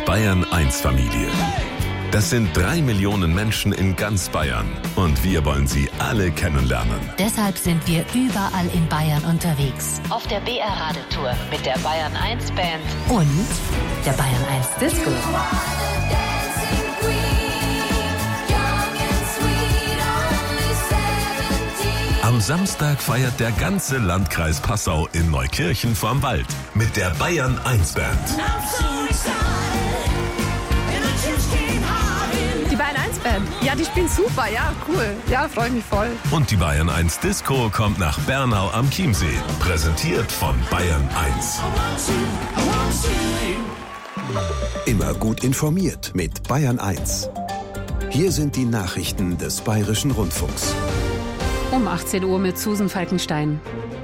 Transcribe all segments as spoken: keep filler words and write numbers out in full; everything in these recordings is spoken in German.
Bayern eins Familie. Das sind drei Millionen Menschen in ganz Bayern und wir wollen sie alle kennenlernen. Deshalb sind wir überall in Bayern unterwegs. Auf der B R-Radetour mit der Bayern eins Band und der Bayern eins Disco. Am Samstag feiert der ganze Landkreis Passau in Neukirchen vorm Wald mit der Bayern eins Band. Die Bayern eins Band, ja, die spielen super, ja, cool. Ja, freue mich voll. Und die Bayern eins Disco kommt nach Bernau am Chiemsee. Präsentiert von Bayern eins. Immer gut informiert mit Bayern eins. Hier sind die Nachrichten des Bayerischen Rundfunks. Um achtzehn Uhr mit Susan Falkenstein.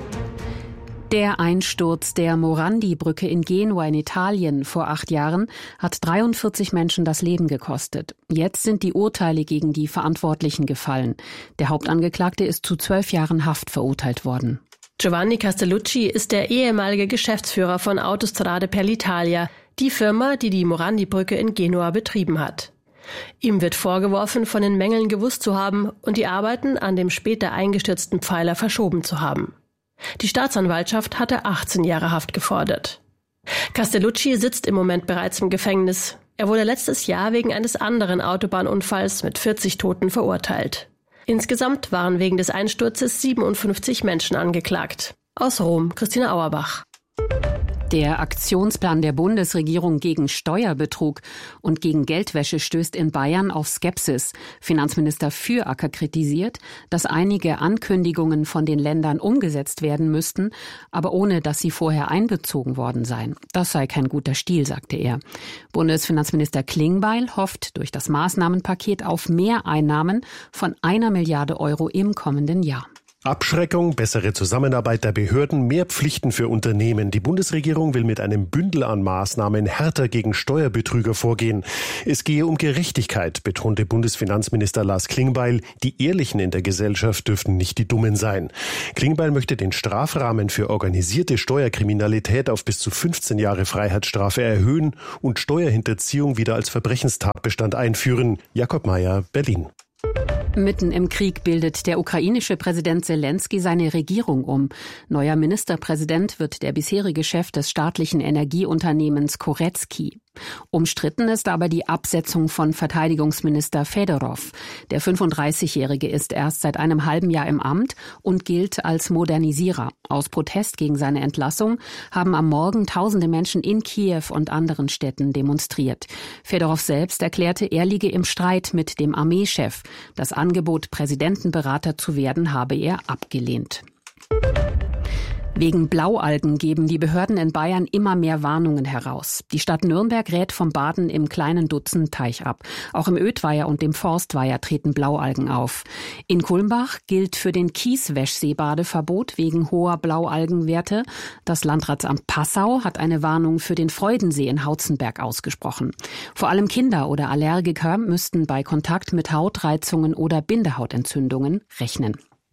Der Einsturz der Morandi-Brücke in Genua in Italien vor acht Jahren hat dreiundvierzig Menschen das Leben gekostet. Jetzt sind die Urteile gegen die Verantwortlichen gefallen. Der Hauptangeklagte ist zu zwölf Jahren Haft verurteilt worden. Giovanni Castellucci ist der ehemalige Geschäftsführer von Autostrade per l'Italia, die Firma, die die Morandi-Brücke in Genua betrieben hat. Ihm wird vorgeworfen, von den Mängeln gewusst zu haben und die Arbeiten an dem später eingestürzten Pfeiler verschoben zu haben. Die Staatsanwaltschaft hatte achtzehn Jahre Haft gefordert. Castellucci sitzt im Moment bereits im Gefängnis. Er wurde letztes Jahr wegen eines anderen Autobahnunfalls mit vierzig Toten verurteilt. Insgesamt waren wegen des Einsturzes siebenundfünfzig Menschen angeklagt. Aus Rom, Christina Auerbach. Der Aktionsplan der Bundesregierung gegen Steuerbetrug und gegen Geldwäsche stößt in Bayern auf Skepsis. Finanzminister Füracker kritisiert, dass einige Ankündigungen von den Ländern umgesetzt werden müssten, aber ohne dass sie vorher einbezogen worden seien. Das sei kein guter Stil, sagte er. Bundesfinanzminister Klingbeil hofft durch das Maßnahmenpaket auf mehr Einnahmen von einer Milliarde Euro im kommenden Jahr. Abschreckung, bessere Zusammenarbeit der Behörden, mehr Pflichten für Unternehmen. Die Bundesregierung will mit einem Bündel an Maßnahmen härter gegen Steuerbetrüger vorgehen. Es gehe um Gerechtigkeit, betonte Bundesfinanzminister Lars Klingbeil. Die Ehrlichen in der Gesellschaft dürften nicht die Dummen sein. Klingbeil möchte den Strafrahmen für organisierte Steuerkriminalität auf bis zu fünfzehn Jahre Freiheitsstrafe erhöhen und Steuerhinterziehung wieder als Verbrechenstatbestand einführen. Jakob Mayer, Berlin. Mitten im Krieg bildet der ukrainische Präsident Selenskyj seine Regierung um. Neuer Ministerpräsident wird der bisherige Chef des staatlichen Energieunternehmens Koretski. Umstritten ist aber die Absetzung von Verteidigungsminister Fedorov. Der fünfunddreißigjährige ist erst seit einem halben Jahr im Amt und gilt als Modernisierer. Aus Protest gegen seine Entlassung haben am Morgen tausende Menschen in Kiew und anderen Städten demonstriert. Fedorov selbst erklärte, er liege im Streit mit dem Armeechef. Das Angebot, Präsidentenberater zu werden, habe er abgelehnt. Wegen Blaualgen geben die Behörden in Bayern immer mehr Warnungen heraus. Die Stadt Nürnberg rät vom Baden im kleinen Dutzendteich ab. Auch im Ödweiher und dem Forstweiher treten Blaualgen auf. In Kulmbach gilt für den Kieswäschsee Badeverbot wegen hoher Blaualgenwerte. Das Landratsamt Passau hat eine Warnung für den Freudensee in Hautzenberg ausgesprochen. Vor allem Kinder oder Allergiker müssten bei Kontakt mit Hautreizungen oder Bindehautentzündungen rechnen.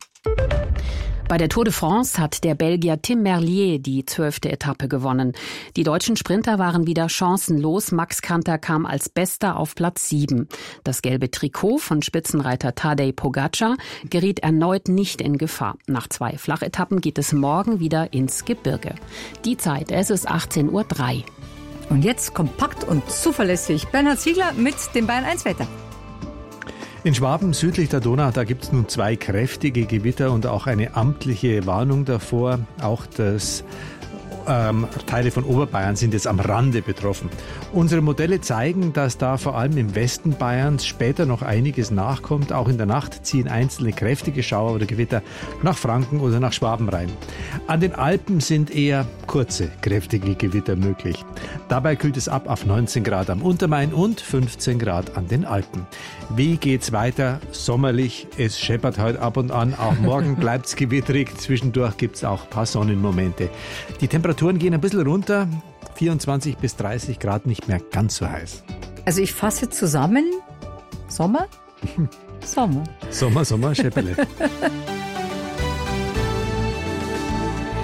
Bei der Tour de France hat der Belgier Tim Merlier die zwölfte Etappe gewonnen. Die deutschen Sprinter waren wieder chancenlos. Max Kanter kam als Bester auf Platz sieben. Das gelbe Trikot von Spitzenreiter Tadej Pogacar geriet erneut nicht in Gefahr. Nach zwei Flachetappen geht es morgen wieder ins Gebirge. Die Zeit, es ist achtzehn Uhr drei. Und jetzt kompakt und zuverlässig Bernhard Ziegler mit dem Bayern eins Wetter. In Schwaben südlich der Donau, da gibt es nun zwei kräftige Gewitter und auch eine amtliche Warnung davor. Auch das ähm, Teile von Oberbayern sind jetzt am Rande betroffen. Unsere Modelle zeigen, dass da vor allem im Westen Bayerns später noch einiges nachkommt. Auch in der Nacht ziehen einzelne kräftige Schauer oder Gewitter nach Franken oder nach Schwaben rein. An den Alpen sind eher kurze, kräftige Gewitter möglich. Dabei kühlt es ab auf neunzehn Grad am Untermain und fünfzehn Grad an den Alpen. Wie geht's weiter? Sommerlich, es scheppert heute ab und an. Auch morgen bleibt's gewitterig. Zwischendurch gibt's auch ein paar Sonnenmomente. Die Temperaturen gehen ein bisschen runter. vierundzwanzig bis dreißig Grad, nicht mehr ganz so heiß. Also ich fasse zusammen. Sommer? Sommer. Sommer, Sommer, Schepperle.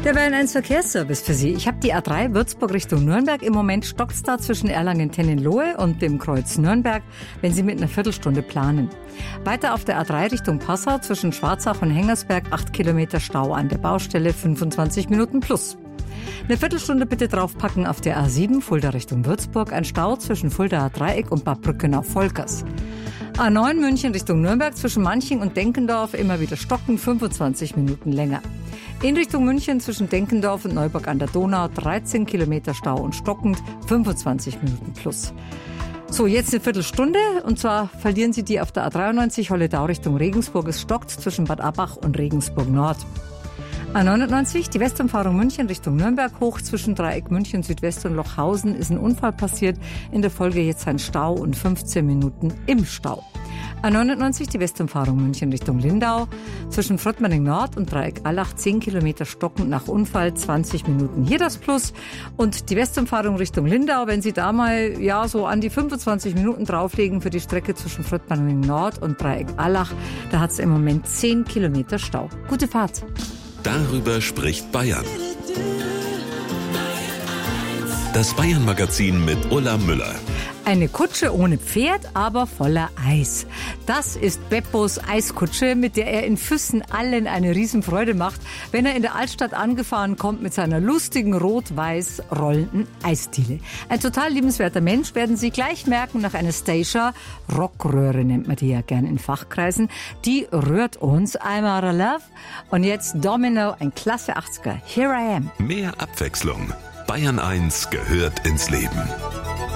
Der Bayern eins Verkehrsservice für Sie. Ich habe die A drei Würzburg Richtung Nürnberg. Im Moment stockt's da zwischen Erlangen-Tennenlohe und dem Kreuz Nürnberg, wenn Sie mit einer Viertelstunde planen. Weiter auf der A drei Richtung Passau zwischen Schwarzach und Hengersberg acht Kilometer Stau an der Baustelle, fünfundzwanzig Minuten plus. Eine Viertelstunde bitte draufpacken auf der A sieben Fulda Richtung Würzburg. Ein Stau zwischen Fuldaer Dreieck und Bad Brückenau-Volkers. A neun München Richtung Nürnberg zwischen Manching und Denkendorf immer wieder stocken, fünfundzwanzig Minuten länger. In Richtung München zwischen Denkendorf und Neuburg an der Donau dreizehn Kilometer Stau und stockend, fünfundzwanzig Minuten plus. So, jetzt eine Viertelstunde und zwar verlieren Sie die auf der A dreiundneunzig Holledau Richtung Regensburg. Es stockt zwischen Bad Abbach und Regensburg Nord. A neunundneunzig, die Westumfahrung München Richtung Nürnberg hoch zwischen Dreieck München Südwest und Lochhausen ist ein Unfall passiert. In der Folge jetzt ein Stau und fünfzehn Minuten im Stau. A neunundneunzig, die Westumfahrung München Richtung Lindau. Zwischen Frottmanning Nord und Dreieck Allach zehn Kilometer stockend nach Unfall, zwanzig Minuten. Hier das Plus. Und die Westumfahrung Richtung Lindau, wenn Sie da mal ja so an die fünfundzwanzig Minuten drauflegen für die Strecke zwischen Frottmanning Nord und Dreieck Allach, da hat es im Moment zehn Kilometer Stau. Gute Fahrt. Darüber spricht Bayern. Das Bayern-Magazin mit Ulla Müller. Eine Kutsche ohne Pferd, aber voller Eis. Das ist Beppos Eiskutsche, mit der er in Füssen allen eine Riesenfreude macht, wenn er in der Altstadt angefahren kommt mit seiner lustigen rot-weiß rollenden Eisdiele. Ein total liebenswerter Mensch, werden Sie gleich merken, nach einer Stacia, Rockröhre nennt man die ja gern in Fachkreisen, die rührt uns. I'm out of love. Und jetzt Domino, ein klasse achtziger. Here I am. Mehr Abwechslung. Bayern eins gehört ins Leben.